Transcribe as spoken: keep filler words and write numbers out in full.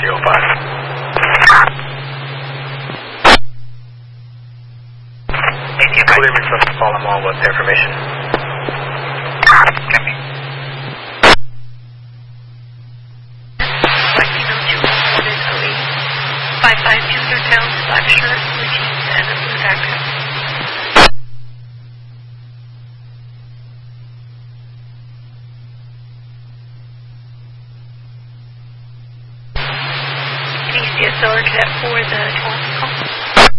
zero five. A T M clear with us to follow them all with the information. Copy. five five Panther Town, black shirt, blue jeans, and a blue backpack. Can you see a seller cadet for the twelve call?